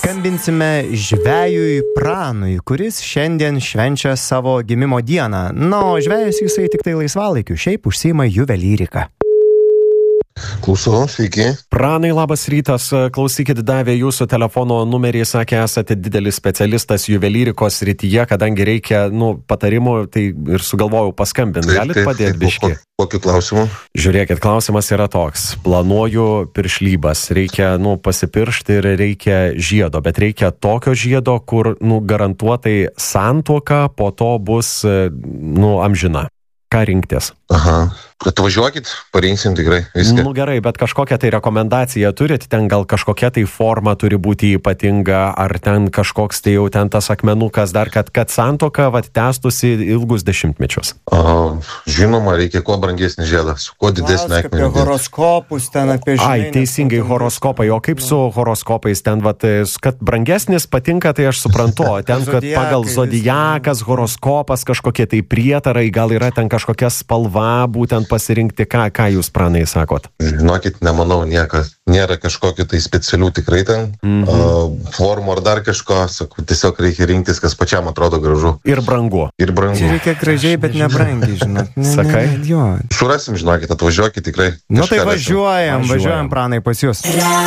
Skambinsime žvejui Pranui, kuris šiandien švenčia savo gimimo dieną. Na, o žvejas jisai tik tai laisvalaikiu, šiaip užsiima juvelyrika. Klausau, sveiki. Pranai, labas rytas. Klausykit, davė jūsų telefono numerį, sakė, esate didelis specialistas juvelyrikos srityje, kadangi reikia, patarimų, tai ir sugalvojau paskambinti. Galit padėti biškį? Kokiu klausimu? Žiūrėkit, klausimas yra toks. Planuoju piršlybas. Reikia, pasipiršti ir reikia žiedo, bet reikia tokio žiedo, kur, garantuotai santuoka po to bus, amžina. Ką rinktis? Aha. Atvažiuokit, parinksim tikrai viską. Gerai, bet kažkokią tai rekomendaciją turit, ten gal kažkokia tai forma turi būti ypatinga, ar ten kažkoks tai jau ten tas akmenukas, dar kad santuoka tęstųsi ilgus dešimtmečius. Žinoma, reikia kuo brangesnį žiedą, su kuo didesnį akmenį. Apie horoskopus ten apie žinai. Teisingai, horoskopai, o kaip su horoskopais ten, kad brangesnis patinka, tai aš suprantu, ten, kad pagal zodiakas, horoskopas, kažkokie tai prietarai, gal yra ten kažkokia spalva, būtent pasirinkti, ką jūs, Pranai, sakot? Žinokit, nemanau, nėra kažkokių tai specialių tikrai ten, formų ar dar kažko, sakau, tiesiog reikia rinktis, kas pačiam atrodo gražu. Ir brangu. Čia reikia gražiai, bet nebrangiai, žinot. Sakai? Surasim, žinokit, atvažiuokit tikrai. Tai važiuojam, Pranai, pas jūs.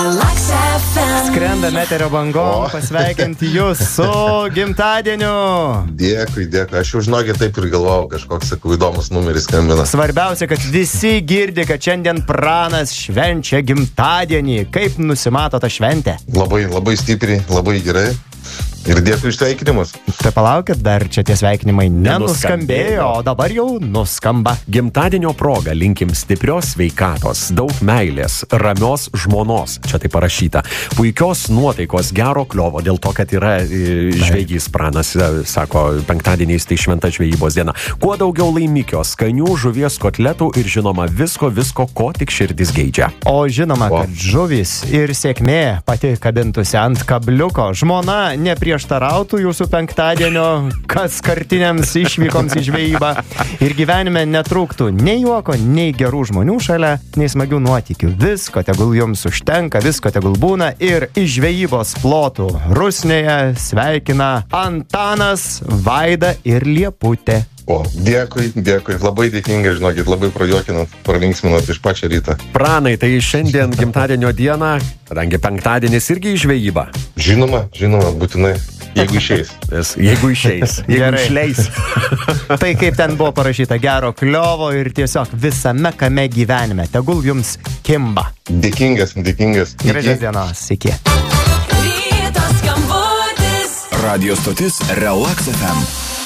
Skrenda meterio bangom, pasveikinti jūs su gimtadieniu. Dėkui, aš jau žinokit taip ir galvojau, kažkoks, sakau, įdomus numeris skambina. Svarbiausia, kad visi girdi, kad šiandien Pranas švenčia gimtadienį. Kaip nusimato ta šventė? Labai, labai stipriai, labai gerai. Ir dėkui iš sveikinimus. Tai palaukit, dar čia tie sveikinimai nenuskambėjo, o dabar jau nuskamba. Gimtadienio proga linkim stiprios sveikatos, daug meilės, ramios žmonos, čia tai parašyta, puikios nuotaikos, gero kliovo, dėl to, kad yra žvejys Pranas, sako, penktadieniais tai šventa žvejybos diena. Kuo daugiau laimikio, skanių žuvies kotletų ir žinoma visko, ko tik širdis geidžia. O žinoma, kad žuvis ir sėkmė pati kabintųsi ant kabliuko. Žmona neprieštarautų jūsų penktadienio kaskartiniams išvykoms į žvejybą ir gyvenime netrūktų nei juoko, nei gerų žmonių šalia, nei smagių nuotykių. Visko tegul jums užtenka, visko tegul būna ir iš žvejybos plotų Rusnėje sveikina Antanas, Vaida ir Lieputė. Dėkui, labai dėkingai, žinokit, labai prajuokinat, pralinksminat iš pačią rytą. Pranai, tai šiandien gimtadienio diena, kadangi penktadienis irgi į žvejybą. Žinoma, būtinai, jeigu išeis. Jeigu išleis. Tai kaip ten buvo parašyta, gero kliovo ir tiesiog visame kame gyvenime. Tegul jums kimba. Dėkingas. Gražios dienos, iki. Radio stotis Relax FM.